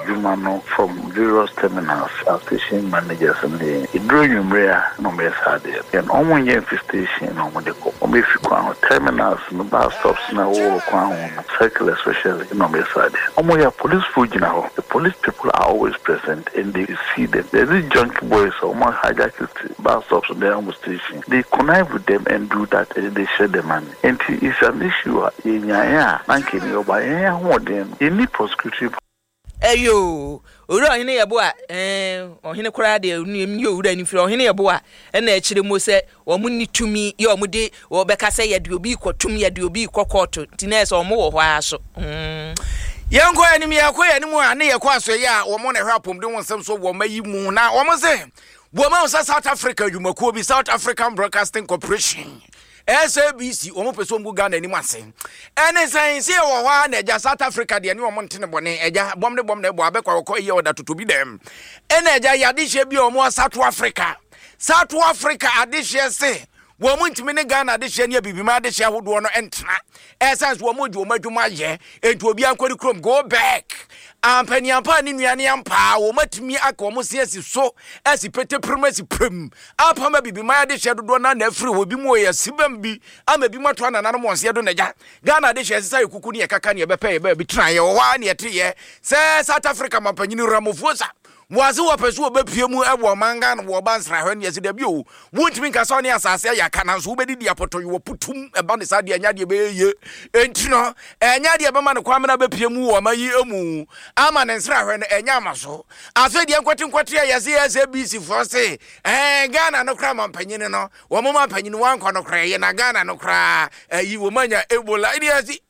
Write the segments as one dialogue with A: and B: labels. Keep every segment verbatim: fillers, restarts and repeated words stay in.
A: Jumano from various terminals, station managers, and the Idronium Rea, no mess had it. And almost every station, no one deco. Omifiko terminals, no bus stops, no war, circle, especially, no mess had it. Almost police food now. The police people are always present and they see them. There's these junkie boys or more hijacked bus stops on their own station. They connive with them and do that and they share the money. And it's an issue in Yaya, Nankini, or by any more than any prosecutive.
B: Ayo, ura hine yeboa eh ohine kura de nim ye ura ni firi ohine yeboa e na akire mo se wo mu ni tumi ye omu de wo beka se ye de obi kwotum ye de obi kwokwoto tina se omu wo hwa aso mm yenko anim ye akwa anim a na ye kwa aso ye a wo mo na hwapom de wonsem so wo mayi mu na wo mo se wo ma South Africa yumakuo bi South African Broadcasting Corporation S A B C omo peso mbu Ghana ni mase ene science e wo wa na eja South Africa de ne omo ntene bone eja bom ne bom ne bo abekwa woko iye oda totobi dem ene eja yadehye bi omo South Africa South Africa adehye se wo mo ntime ne Ghana adehye ne bibima adehye ahodo no entena essence wo mo ju omadwuma ye entu obi ankori krom go back ampani ampa ni nuane ampa wo matimi aka wo siasi so asi pete promesi prem apa ma bibima adehye dodo na na afri wo bi mo ye sibam bi ama bi mato na nanom onse do naja Ghana adehye sisa ekuku ne kaka ne bepe ye ba bi tran ye wo wa ne yete ye se South Africa mampanyini Ramaphosa wazi wapesu obepie mu ebo manga no wo bansra hwe ne yesi da bi o wuntimi nka so ne asase ya kana so obedidi apoto yo putum eba ne sade anya de be ye entino enya de be ma ne kwamena bepie mu wo mayi emu ama ne nsra hwe ne enya amaso aso de nkwati nkwati ya yesi S A B C for say eh Ghana no kra mampanyini no wo mo mampanyini wanko no kra ye na Ghana no kra yi wo manya Ebola idi yesi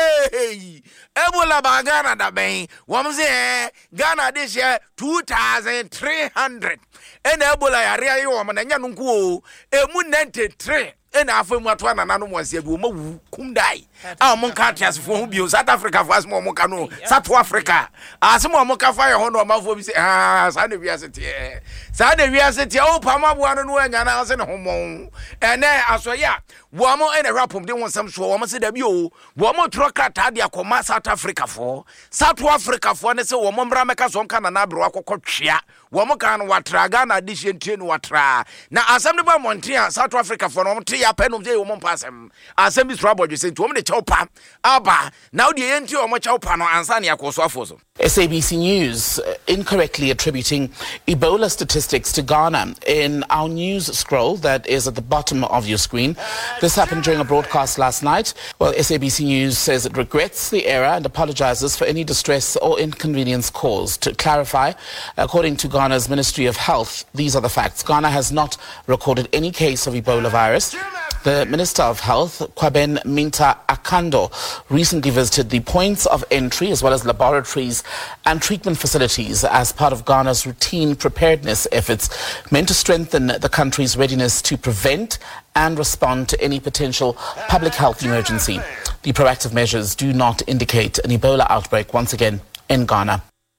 B: eh Ebola ba Ghana da ben wo mo say Ghana de share two thousand three hundred and Ebola area yo ma na nya no nko emu ninety-three ena afamu ato anana no mwase bi o mawu kumdai a mo nka tiasefo ho bio South Africa fas mo mo ka no South Africa asemo mo ka fa ye ho no mafo bi se ah sa de wiase tie sa de wiase tie o pa mabo ano no anya na ase ne ho mo ene asoya wo mo ene rapom de wonsam so wo mo se da bi o wo mo tro krata de akoma South Africa fo South Africa fo ne se wo mo mra meka so nka na na bro akokotwea wo mo kan watra ga na de hyentie no watra na asem de ba montia South Africa fo no mo ya penom je wo mo pasem asem bi sro abodwe se nti wo mo de chawpa aba now de yenti wo mo chawpa no ansa ne yakoso afoso.
C: S A B C News uh, incorrectly attributing Ebola statistics to Ghana in our news scroll that is at the bottom of your screen. This happened during a broadcast last night. Well, S A B C News says it regrets the error and apologizes for any distress or inconvenience caused. To clarify, according to Ghana's Ministry of Health, these are the facts. Ghana has not recorded any case of Ebola virus. The Minister of Health, Kwaben Minta Akando, recently visited the points of entry as well as laboratories and treatment facilities as part of Ghana's routine preparedness efforts meant to strengthen the country's readiness to prevent and respond to any potential public health emergency. The proactive measures do not indicate an Ebola outbreak once again in Ghana.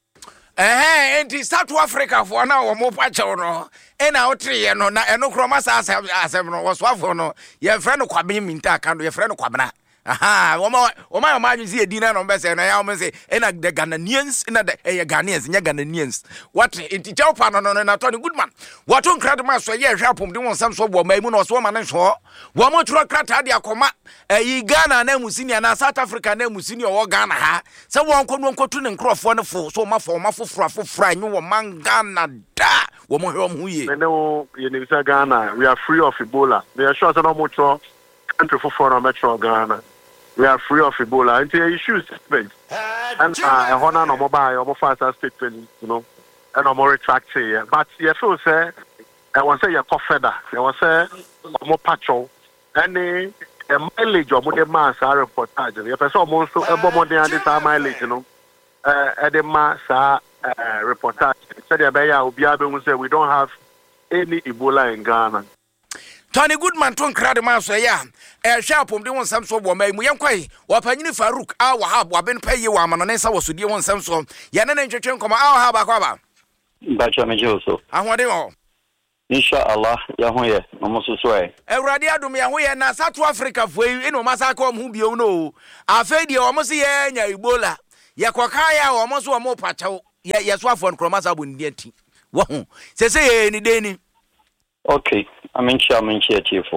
B: Eh, enti South Africa for now mo pacho no e na otri no na eno kroma sa asem no waswafo no ye frɛ no Kwaben Minta Akando ye frɛ no Kwabena aha woma woma yo ma zi edina no be se na ya mo se e na the Ghanaians na the e Ghanaians nya Ghanaians what enti chawpa no no na Tony Goodman what on cradma so ye hwapom de wonsam so bo mai mu no so ma ne so wo mo tro krata de akoma e Ghana na musini na South Africa na musini o Ghana ha se won kono nkotu ne nkrofo ne fo so ma fo ma foforo afoforo anyu wo man Ghana da wo mo hwe mo ye
D: me no ye ne bisa Ghana we are free of Ebola they are sure say no mo tro country foforo na metro Ghana we are free of Ebola. And the issue statement. And uh, honor no mobile or faster statement, you know, and I'm more retract here. But you feel say, I want to say you're confederate. I want to say more patrol. And the mileage of more mass are reportage. If I saw most of more than this mileage, you know, uh, the mass are reportage. Said the say we don't have any Ebola in Ghana.
B: Tony Goodman ton krade ma so ya e hwapom de wonsam so bo mai mu yenkwai wa panyini Farouk a wa ha bo ben paye wa amano ne sa wo so die wonsam so ya ne ntwetwe nkoma a ha ba kwa ba
E: ba cha me joso
B: ahode o
E: inshallah ya hoye no mo so so e
B: Ewrade adom ya hoye na South Africa foi eno masaka o mu bio no afei de o mo se ye nya Ebola ye koka ya o mo so o mo pachawo
F: ya ya so afon kromasa bondi anti wo ho se se ni de ni.
E: Okay, I'm in chair, I'm in chair, chief.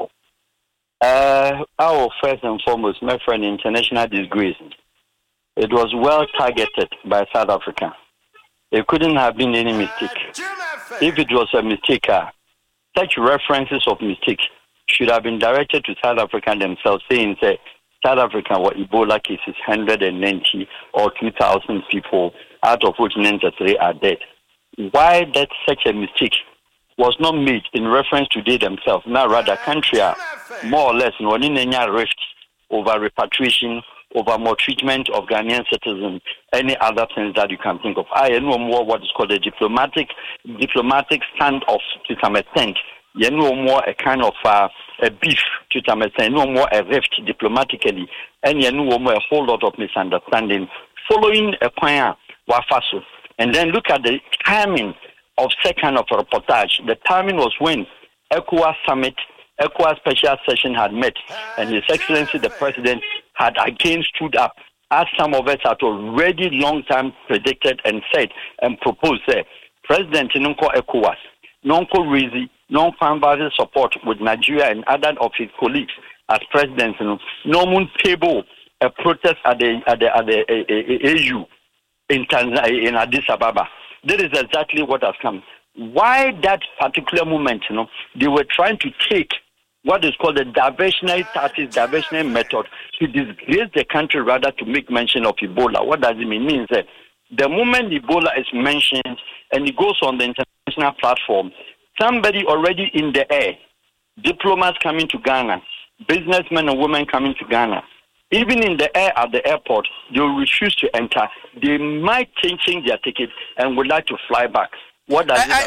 E: Uh, our first and foremost, my friend, international disgrace. It was well targeted by South Africa. It couldn't have been any mistake. If it was a mistake, uh, such references of mistake should have been directed to South Africa themselves, saying, say, South Africa were Ebola cases, one hundred ninety or two thousand people, out of which ninety-three are dead. Why that such a mistake was not made in reference to they themselves, now rather country are more or less in any rift over repatriation, over more treatment of Ghanaian citizens, any other things that you can think of. I know more what is called a diplomatic diplomatic standoff to some extent. You know more a kind of uh, a beef to some extent, no more a rift diplomatically, and you know more a whole lot of misunderstanding following a point wafaso. And then look at the timing of second of reportage. The timing was when ECOWAS summit, ECOWAS special session had met, and His Excellency the President had again stood up, as some of us had already long time predicted and said and proposed. Uh, President Nunko ECOWAS, Nunko Rizi, non-family support with Nigeria and other of his colleagues as presidents. No moon table a protest at the at the at the A U in Tanzania, in Addis Ababa. That is exactly what has come. Why that particular moment, you know, they were trying to take what is called the diversionary tactics, diversionary method to disgrace the country rather to make mention of Ebola. What does it mean? It means that the moment Ebola is mentioned and it goes on the international platform, somebody already in the air, diplomats coming to Ghana, businessmen and women coming to Ghana, even in the air at the airport, they will refuse to enter. They might change, change their ticket and would like to fly back. What does it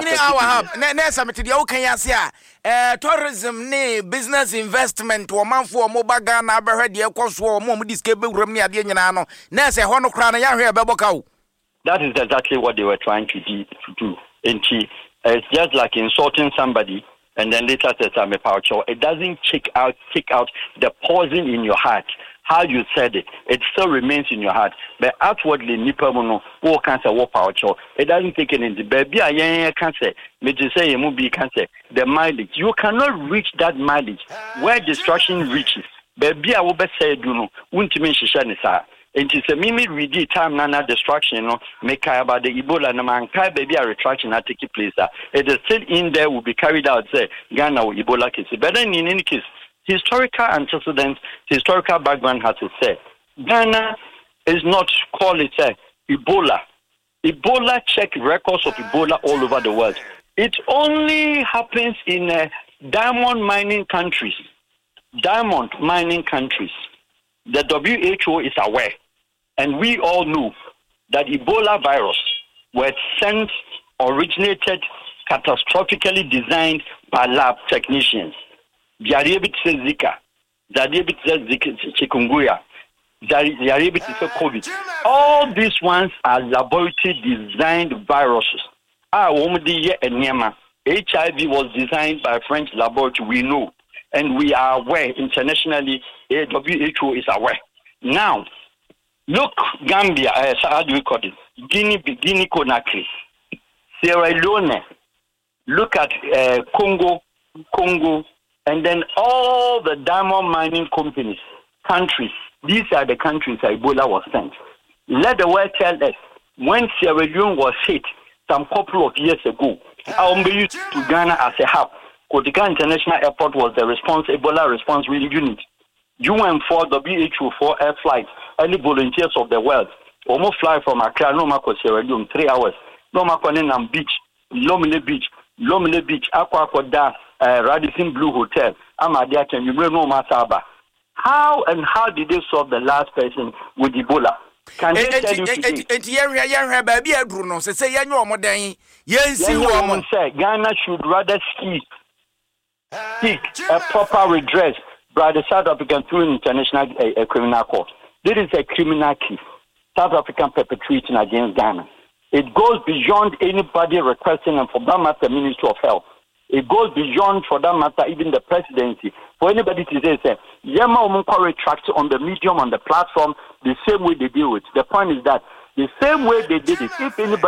F: mean? Tourism, ne business investment, or man for mobile Ghana, Aberhead, the cost for more discable room near the Yanano. Nasa Hono Crana, Yahya Babocao.
E: That is exactly what they were trying to do. And it's just like insulting somebody and then later says I'm a power chow. It doesn't check out, check out the poison in your heart. How you said it, it still remains in your heart. But outwardly, nipa mono, who can say what power chow. It doesn't take it into baby. I can't say. Me just say you be can say the mileage. You cannot reach that mileage where destruction reaches. Baby, I will be say do no. Won't mean she shall say. And it's a mimi read time nana destruction, no, make about the Ebola and man kai baby a retraction that take place. It is still in there will be carried out, say Ghana or Ebola case. But then in any case, historical antecedents, historical background has to say Ghana is not called it say Ebola. Ebola check records of Ebola all over the world. It only happens in uh, diamond mining countries. Diamond mining countries. The W H O is aware. And we all know that Ebola virus were sent, originated, catastrophically designed by lab technicians. Diarrhea Zika, Diarrhea chikungunya, Diarrhea COVID. All these ones are laboratory designed viruses. Ah, H I V was designed by a French laboratory, we know. And we are aware internationally, W H O is aware. Now, look, Gambia, uh, how do we call it? Guinea, Guinea Conakry, Sierra Leone, look at uh, Congo, Congo, and then all the diamond mining companies, countries. These are the countries that Ebola was sent. Let the world tell us, when Sierra Leone was hit some couple of years ago, Aombe used to Ghana as a hub. Kotika International Airport was the response, Ebola response unit. U N four, W H O four air flights, any volunteers of the world, almost fly from Accra, no Mako Sierra Leone, three hours. No Mako Nenam Beach, Lomile Beach, Lomile Beach, Aqua Koda, uh, Radisson Blue Hotel, Amadia, can you know Masaba? How and how did they solve the last person with Ebola? Can they tell you today? Ghana should rather seek, seek a proper redress by the South African through international uh, uh, criminal court. This is a criminal case South African perpetrating against Ghana. It goes beyond anybody requesting, and for that matter, Ministry of Health. It goes beyond, for that matter, even the presidency. For anybody to say, say Yema Omunko retract on the medium, on the platform, the same way they deal with. The point is that the same way they did it. If anybody